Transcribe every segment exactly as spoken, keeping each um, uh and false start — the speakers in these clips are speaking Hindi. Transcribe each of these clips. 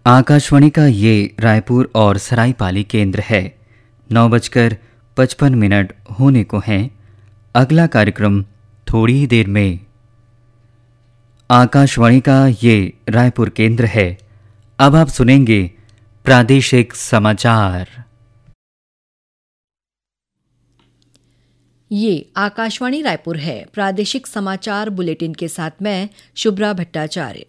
आकाशवाणी का ये रायपुर और सरायपाली केंद्र है। नौ बजकर पचपन मिनट होने को हैं। अगला कार्यक्रम थोड़ी ही देर में। आकाशवाणी का ये रायपुर केंद्र है। अब आप सुनेंगे प्रादेशिक समाचार। ये आकाशवाणी रायपुर है। प्रादेशिक समाचार बुलेटिन के साथ मैं शुभ्रा भट्टाचार्य।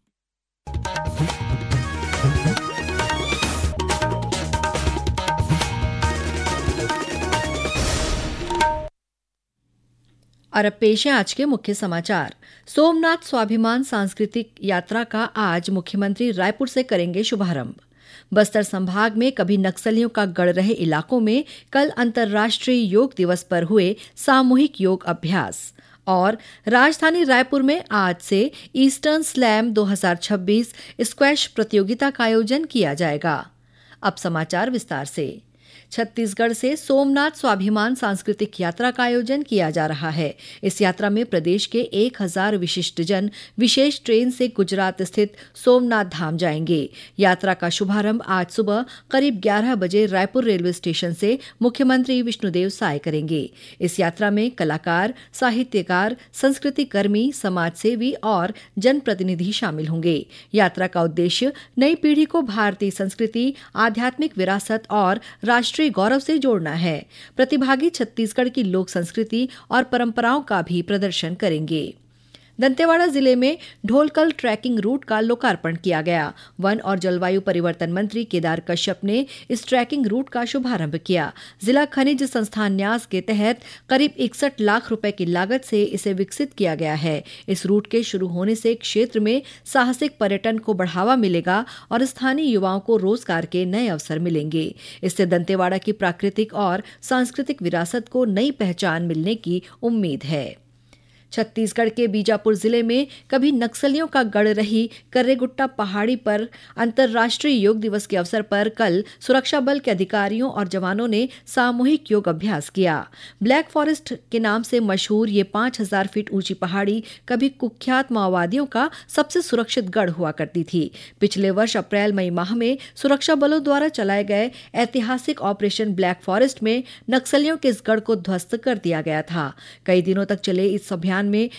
और अब पेश है आज के मुख्य समाचार। सोमनाथ स्वाभिमान सांस्कृतिक यात्रा का आज मुख्यमंत्री रायपुर से करेंगे शुभारंभ। बस्तर संभाग में कभी नक्सलियों का गढ़ रहे इलाकों में कल अंतर्राष्ट्रीय योग दिवस पर हुए सामूहिक योग अभ्यास। और राजधानी रायपुर में आज से ईस्टर्न स्लैम दो हज़ार छब्बीस स्क्वैश प्रतियोगिता का आयोजन किया जाएगा। अब समाचार विस्तार से। छत्तीसगढ़ से सोमनाथ स्वाभिमान सांस्कृतिक यात्रा का आयोजन किया जा रहा है। इस यात्रा में प्रदेश के एक हजार विशिष्टजन विशेष ट्रेन से गुजरात स्थित सोमनाथ धाम जाएंगे। यात्रा का शुभारंभ आज सुबह करीब ग्यारह बजे रायपुर रेलवे स्टेशन से मुख्यमंत्री विष्णुदेव साय करेंगे। इस यात्रा में कलाकार, साहित्यकार, संस्कृति कर्मी, समाजसेवी और जनप्रतिनिधि शामिल होंगे। यात्रा का उद्देश्य नई पीढ़ी को भारतीय संस्कृति, आध्यात्मिक विरासत और राष्ट्रीय गौरव से जोड़ना है। प्रतिभागी छत्तीसगढ़ की लोक संस्कृति और परंपराओं का भी प्रदर्शन करेंगे। दंतेवाड़ा जिले में ढोलकल ट्रैकिंग रूट का लोकार्पण किया गया। वन और जलवायु परिवर्तन मंत्री केदार कश्यप ने इस ट्रैकिंग रूट का शुभारंभ किया। जिला खनिज संस्थान न्यास के तहत करीब इकसठ लाख रुपए की लागत से इसे विकसित किया गया है। इस रूट के शुरू होने से क्षेत्र में साहसिक पर्यटन को बढ़ावा मिलेगा और स्थानीय युवाओं को रोजगार के नए अवसर मिलेंगे। इससे दंतेवाड़ा की प्राकृतिक और सांस्कृतिक विरासत को नई पहचान मिलने की उम्मीद है। छत्तीसगढ़ के बीजापुर जिले में कभी नक्सलियों का गढ़ रही कर्रेगुट्टा पहाड़ी पर अंतर्राष्ट्रीय योग दिवस के अवसर पर कल सुरक्षा बल के अधिकारियों और जवानों ने सामूहिक योग अभ्यास किया। ब्लैक फॉरेस्ट के नाम से मशहूर ये पांच हजार फीट ऊंची पहाड़ी कभी कुख्यात माओवादियों का सबसे सुरक्षित गढ़ हुआ करती थी। पिछले वर्ष अप्रैल मई माह में सुरक्षा बलों द्वारा चलाए गए ऐतिहासिक ऑपरेशन ब्लैक फॉरेस्ट में नक्सलियों के इस गढ़ को ध्वस्त कर दिया गया था। कई दिनों तक चले इस अभियान में